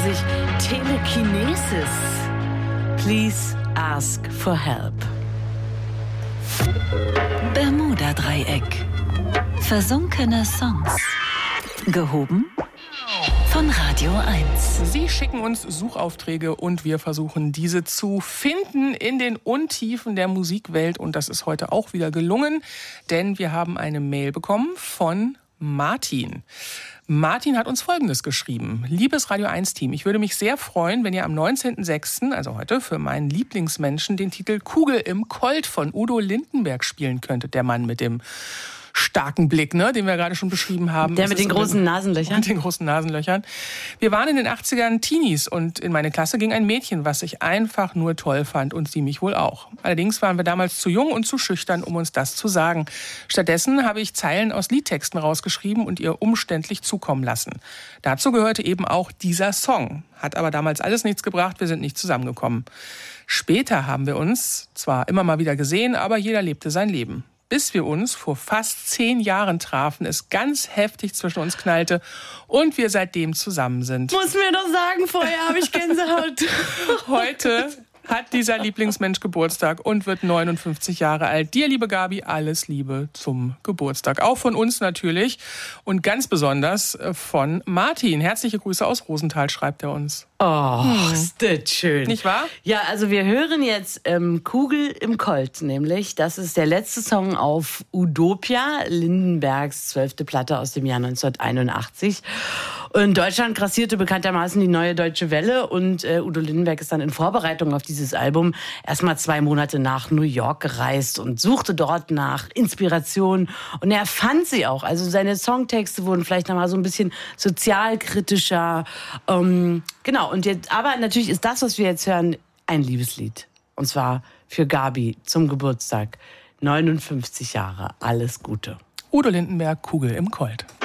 sich Telekinesis. Please ask for help. Bermuda-Dreieck. Versunkene Songs. Gehoben von Radio 1. Sie schicken uns Suchaufträge und wir versuchen, diese zu finden in den Untiefen der Musikwelt. Und das ist heute auch wieder gelungen, denn wir haben eine Mail bekommen von Martin. Martin hat uns Folgendes geschrieben. Liebes Radio 1-Team, ich würde mich sehr freuen, wenn ihr am 19.06., also heute, für meinen Lieblingsmenschen den Titel Kugel im Colt von Udo Lindenberg spielen könntet. Der Mann mit dem starken Blick, ne, den wir gerade schon beschrieben haben. Der mit den großen Nasenlöchern. Mit den großen Nasenlöchern. Wir waren in den 80ern Teenies und in meine Klasse ging ein Mädchen, was ich einfach nur toll fand und sie mich wohl auch. Allerdings waren wir damals zu jung und zu schüchtern, um uns das zu sagen. Stattdessen habe ich Zeilen aus Liedtexten rausgeschrieben und ihr umständlich zukommen lassen. Dazu gehörte eben auch dieser Song. Hat aber damals alles nichts gebracht, wir sind nicht zusammengekommen. Später haben wir uns zwar immer mal wieder gesehen, aber jeder lebte sein Leben. Bis wir uns vor fast 10 Jahren trafen, es ganz heftig zwischen uns knallte und wir seitdem zusammen sind. Muss mir doch sagen, vorher habe ich Gänsehaut. Heute hat dieser Lieblingsmensch Geburtstag und wird 59 Jahre alt. Dir, liebe Gabi, alles Liebe zum Geburtstag. Auch von uns natürlich und ganz besonders von Martin. Herzliche Grüße aus Rosenthal, schreibt er uns. Oh, ist das schön. Nicht wahr? Ja, also wir hören jetzt Kugel im Colt, nämlich. Das ist der letzte Song auf Udopia, Lindenbergs 12. Platte aus dem Jahr 1981. In Deutschland grassierte bekanntermaßen die Neue Deutsche Welle und Udo Lindenberg ist dann in Vorbereitung auf dieses Album erstmal 2 Monate nach New York gereist und suchte dort nach Inspiration und er fand sie auch. Also seine Songtexte wurden vielleicht nochmal so ein bisschen sozialkritischer. Genau, und jetzt, aber natürlich ist das, was wir jetzt hören, ein Liebeslied. Und zwar für Gabi zum Geburtstag. 59 Jahre, alles Gute. Udo Lindenberg, Kugel im Colt.